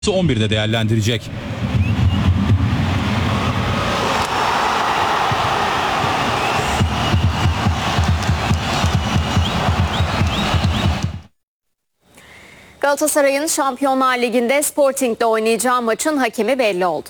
11'de değerlendirecek. Galatasaray'ın Şampiyonlar Ligi'nde Sporting'le oynayacağı maçın hakemi belli oldu.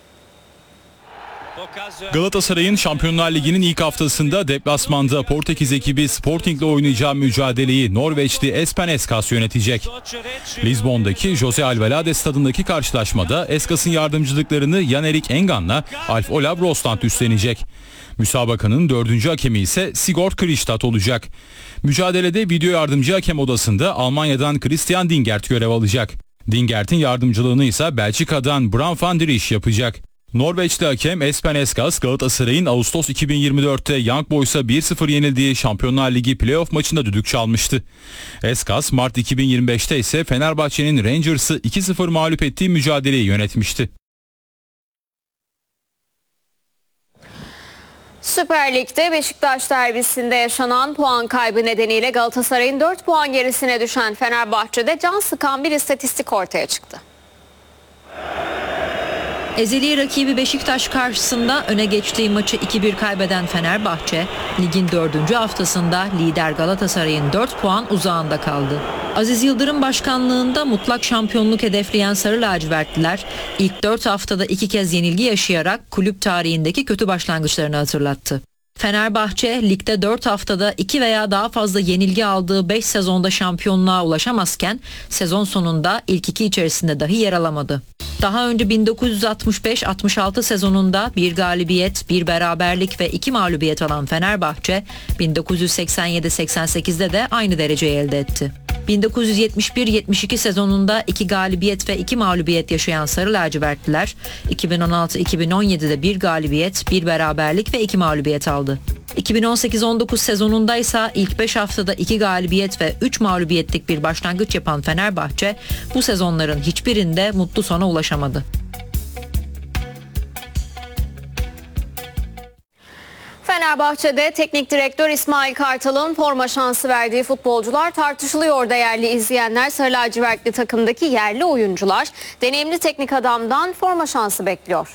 Galatasaray'ın Şampiyonlar Ligi'nin ilk haftasında deplasmanda Portekiz ekibi Sporting'le oynayacağı mücadeleyi Norveçli Espen Eskas yönetecek. Lizbon'daki Jose Alvalade stadındaki karşılaşmada Eskas'ın yardımcılıklarını Jan-Erik Engan'la Alf Olav Rosland üstlenecek. Müsabakanın 4. hakemi ise Sigurd Kristad olacak. Mücadelede video yardımcı hakem odasında Almanya'dan Christian Dingert görev alacak. Dingert'in yardımcılığını ise Belçika'dan Bram van der Isch yapacak. Norveçli hakem Espen Eskas, Galatasaray'ın Ağustos 2024'te Young Boys'a 1-0 yenildiği Şampiyonlar Ligi playoff maçında düdük çalmıştı. Eskas, Mart 2025'te ise Fenerbahçe'nin Rangers'ı 2-0 mağlup ettiği mücadeleyi yönetmişti. Süper Lig'de Beşiktaş derbisinde yaşanan puan kaybı nedeniyle Galatasaray'ın 4 puan gerisine düşen Fenerbahçe'de can sıkan bir istatistik ortaya çıktı. Ezeli rakibi Beşiktaş karşısında öne geçtiği maçı 2-1 kaybeden Fenerbahçe, ligin 4. haftasında lider Galatasaray'ın 4 puan uzağında kaldı. Aziz Yıldırım başkanlığında mutlak şampiyonluk hedefleyen Sarı Lacivertliler, ilk 4 haftada 2 kez yenilgi yaşayarak kulüp tarihindeki kötü başlangıçlarını hatırlattı. Fenerbahçe, ligde 4 haftada 2 veya daha fazla yenilgi aldığı 5 sezonda şampiyonluğa ulaşamazken sezon sonunda ilk 2 içerisinde dahi yer alamadı. Daha önce 1965-66 sezonunda 1 galibiyet, 1 beraberlik ve 2 mağlubiyet alan Fenerbahçe, 1987-88'de de aynı dereceyi elde etti. 1971-72 sezonunda 2 galibiyet ve 2 mağlubiyet yaşayan Sarı Lacivertliler, 2016-2017'de 1 galibiyet, 1 beraberlik ve 2 mağlubiyet aldı. 2018-19 sezonunda ise ilk 5 haftada 2 galibiyet ve 3 mağlubiyetlik bir başlangıç yapan Fenerbahçe, bu sezonların hiçbirinde mutlu sona ulaşamadı. Fenerbahçe'de teknik direktör İsmail Kartal'ın forma şansı verdiği futbolcular tartışılıyor değerli izleyenler. Sarı lacivertli takımdaki yerli oyuncular deneyimli teknik adamdan forma şansı bekliyor.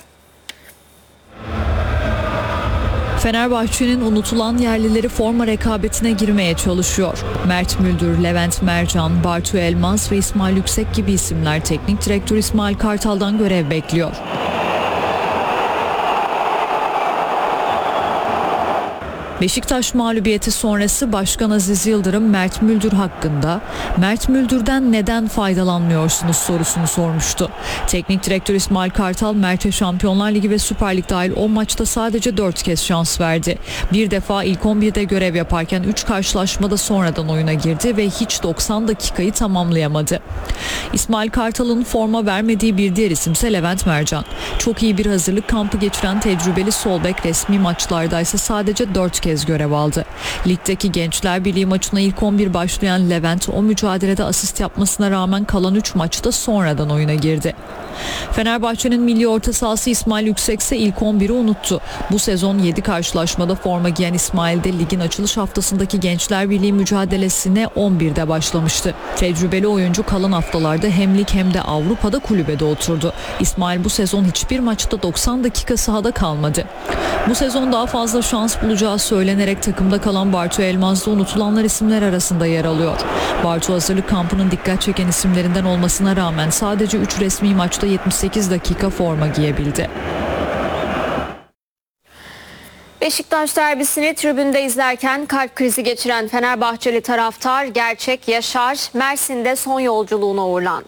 Fenerbahçe'nin unutulan yerlileri forma rekabetine girmeye çalışıyor. Mert Müldür, Levent Mercan, Bartu Elmas ve İsmail Yüksek gibi isimler teknik direktör İsmail Kartal'dan görev bekliyor. Beşiktaş mağlubiyeti sonrası Başkan Aziz Yıldırım Mert Müldür hakkında "Mert Müldür'den neden faydalanmıyorsunuz?" sorusunu sormuştu. Teknik direktör İsmail Kartal Mert'e Şampiyonlar Ligi ve Süper Lig dahil 10 maçta sadece 4 kez şans verdi. Bir defa ilk 11'de görev yaparken 3 karşılaşmada sonradan oyuna girdi ve hiç 90 dakikayı tamamlayamadı. İsmail Kartal'ın forma vermediği bir diğer isimse Levent Mercan. Çok iyi bir hazırlık kampı geçiren tecrübeli sol bek resmi maçlarda ise sadece 4 kez görev aldı. Ligdeki Gençler Birliği maçına ilk 11 başlayan Levent o mücadelede asist yapmasına rağmen kalan 3 maçta sonradan oyuna girdi. Fenerbahçe'nin milli orta sahası İsmail Yüksek ise ilk 11'i unuttu. Bu sezon 7 karşılaşmada forma giyen İsmail de ligin açılış haftasındaki Gençler Birliği mücadelesine 11'de başlamıştı. Tecrübeli oyuncu kalan haftalarda hem lig hem de Avrupa'da kulübede oturdu. İsmail bu sezon hiçbir maçta 90 dakika sahada kalmadı. Bu sezon daha fazla şans bulacağı söylenerek takımda kalan Bartu Elmas da unutulanlar isimler arasında yer alıyor. Bartu hazırlık kampının dikkat çeken isimlerinden olmasına rağmen sadece 3 resmi maçta 78 dakika forma giyebildi. Beşiktaş derbisini tribünde izlerken kalp krizi geçiren Fenerbahçeli taraftar Gerçek Yaşar Mersin'de son yolculuğuna uğurlandı.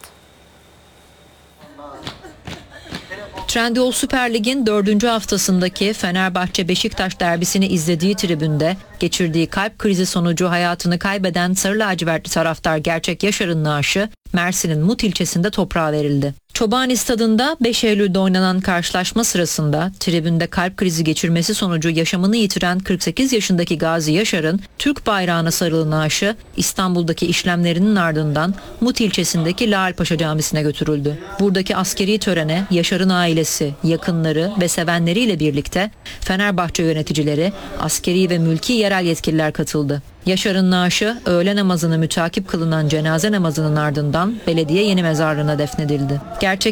Trendyol Süper Lig'in 4. haftasındaki Fenerbahçe-Beşiktaş derbisini izlediği tribünde geçirdiği kalp krizi sonucu hayatını kaybeden Sarı Lacivertli taraftar Gerçek Yaşar'ın naaşı Mersin'in Mut ilçesinde toprağa verildi. Çobani Stadı'nda 5 Eylül'de oynanan karşılaşma sırasında tribünde kalp krizi geçirmesi sonucu yaşamını yitiren 48 yaşındaki Gazi Yaşar'ın Türk bayrağına sarılı naaşı İstanbul'daki işlemlerinin ardından Mut ilçesindeki Laalpaşa Camisi'ne götürüldü. Buradaki askeri törene Yaşar'ın ailesi, yakınları ve sevenleriyle birlikte Fenerbahçe yöneticileri, askeri ve mülki yerel yetkililer katıldı. Yaşar'ın naaşı öğle namazını mütakip kılınan cenaze namazının ardından belediye yeni mezarlığına defnedildi. Gerçek